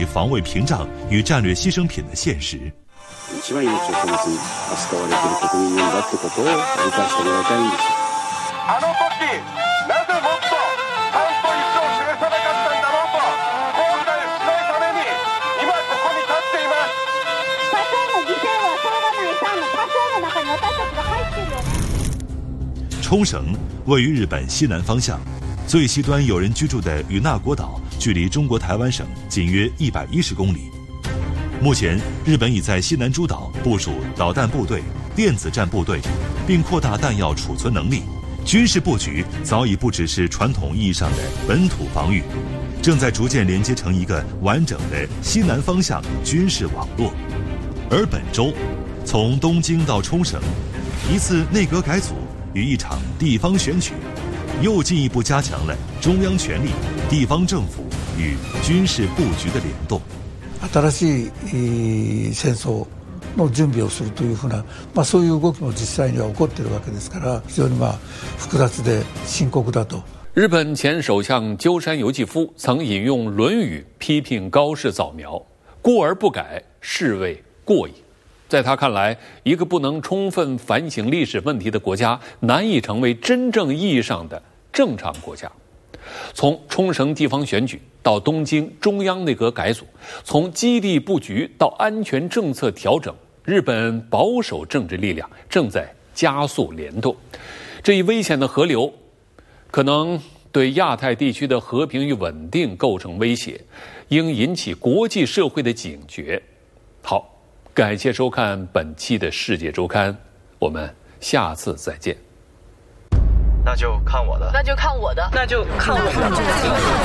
为防卫屏障与战略牺牲品的现实。 一番命を取らずに扱われている国民なんだってことを理解してもらいたいんです。 あの時なぜもっとちゃんと意思を示さなかったんだろうと後悔しないために今ここに立っています。 多数の犠牲はしょうがないさの多数の中に私たちが入ってるよね。 冲绳位于日本西南方向，最西端有人居住的与那国岛距离中国台湾省仅约110公里。目前，日本已在西南诸岛部署导弹部队、电子战部队，并扩大弹药储存能力。军事布局早已不只是传统意义上的本土防御，正在逐渐连接成一个完整的西南方向军事网络。而本周，从东京到冲绳，一次内阁改组与一场地方选举，又进一步加强了中央权力、地方政府与军事布局的联动。 新しい戦争の準備をするというふうな、そういう動きも実際には起こっているわけですから、非常に複雑で深刻だと。 日本前首相鸠山由纪夫曾引用《论语》批评高市早苗，过而不改，是谓过矣。在他看来，一个不能充分反省历史问题的国家，难以成为真正意义上的正常国家。从冲绳地方选举到东京中央内阁改组，从基地布局到安全政策调整，日本保守政治力量正在加速联动。这一危险的河流可能对亚太地区的和平与稳定构成威胁，应引起国际社会的警觉。好，感谢收看本期的世界周刊，我们下次再见。 那就看我的， 那就看我的， 那就看我的。